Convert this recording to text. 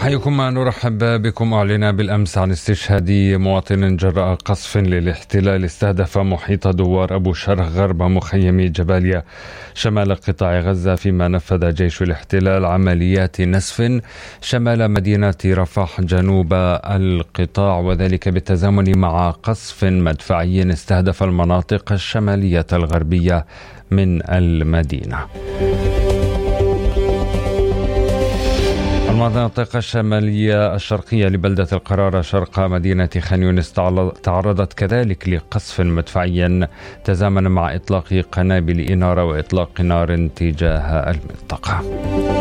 حيكم نرحب بكم. أعلن بالأمس عن استشهاد مواطن جراء قصف للاحتلال استهدف محيط دوار أبو شرخ غرب مخيم جباليا شمال قطاع غزة، فيما نفذ جيش الاحتلال عمليات نسف شمال مدينة رفح جنوب القطاع، وذلك بالتزامن مع قصف مدفعي استهدف المناطق الشمالية الغربية من المدينة. المناطق الشمالية الشرقية لبلدة القرارة شرق مدينة خان يونس تعرضت كذلك لقصف مدفعي تزامن مع إطلاق قنابل إنارة وإطلاق نار تجاه المنطقة.